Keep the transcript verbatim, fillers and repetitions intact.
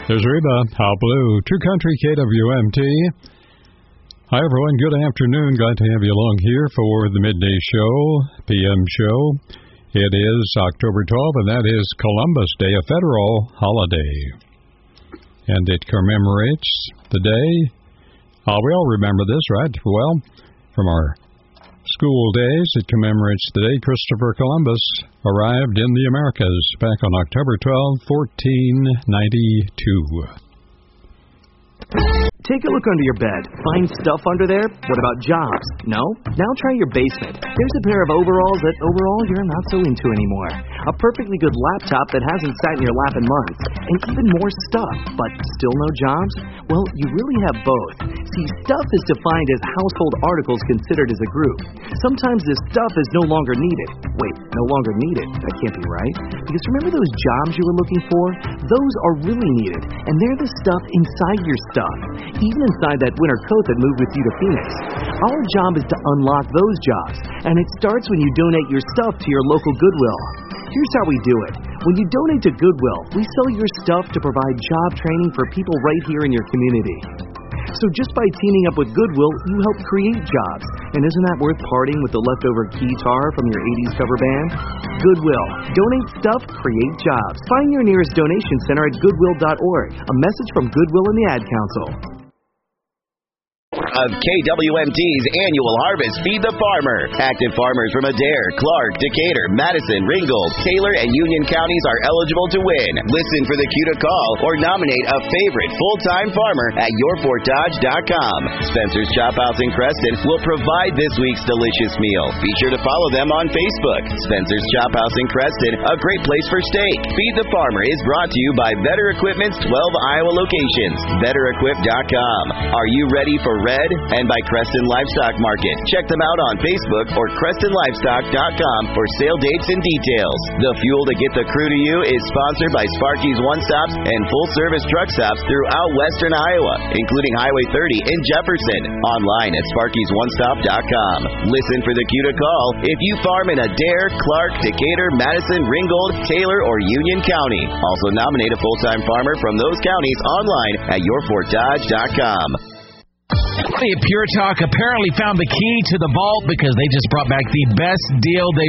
There's Reba, How Blue, True Country K W M T. Hi, everyone. Good afternoon. Glad to have you along here for the midday show, P M show. It is October twelfth, and that is Columbus Day, a federal holiday. And it commemorates the day. Uh, we all remember this, right? Well, from our school days, it commemorates the day Christopher Columbus arrived in the Americas back on October twelfth, fourteen ninety-two. Take a look under your bed. Find stuff under there? What about jobs? No? Now try your basement. There's a pair of overalls that overall you're not so into anymore. A perfectly good laptop that hasn't sat in your lap in months. And even more stuff, but still no jobs? Well, you really have both. See, stuff is defined as household articles considered as a group. Sometimes this stuff is no longer needed. Wait, no longer needed? That can't be right. Because remember those jobs you were looking for? Those are really needed. And they're the stuff inside your stuff. Even inside that winter coat that moved with you to Phoenix. Our job is to unlock those jobs, and it starts when you donate your stuff to your local Goodwill. Here's how we do it. When you donate to Goodwill, we sell your stuff to provide job training for people right here in your community. So just by teaming up with Goodwill, you help create jobs. And isn't that worth parting with the leftover guitar from your eighties cover band? Goodwill. Donate stuff, create jobs. Find your nearest donation center at goodwill dot org. A message from Goodwill and the Ad Council. Of K W M T's annual harvest, Feed the Farmer. Active farmers from Adair, Clark, Decatur, Madison, Ringgold, Taylor, and Union counties are eligible to win. Listen for the cue to call or nominate a favorite full-time farmer at your fort dodge dot com. Spencer's Chop House in Creston will provide this week's delicious meal. Be sure to follow them on Facebook. Spencer's Chop House in Creston, a great place for steak. Feed the Farmer is brought to you by Better Equipment's twelve Iowa locations. better equip dot com. Are you ready for red? And by Creston Livestock Market. Check them out on Facebook or creston livestock dot com for sale dates and details. The fuel to get the crew to you is sponsored by Sparky's One Stops and full-service truck stops throughout western Iowa, including Highway thirty in Jefferson. Online at sparkys one stop dot com. Listen for the cue to call if you farm in Adair, Clark, Decatur, Madison, Ringgold, Taylor, or Union County. Also nominate a full-time farmer from those counties online at your fort dodge dot com. Pure Talk apparently found the key to the vault because they just brought back the best deal they